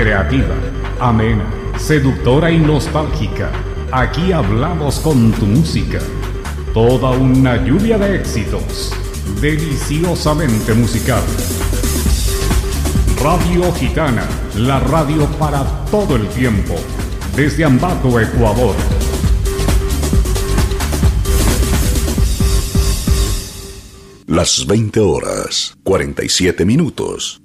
creativa, amena, seductora y nostálgica. Aquí hablamos con tu música. Toda una lluvia de éxitos, deliciosamente musical. Radio Gitana, la radio para todo el tiempo, desde Ambato, Ecuador. Las 20 horas, 47 minutos.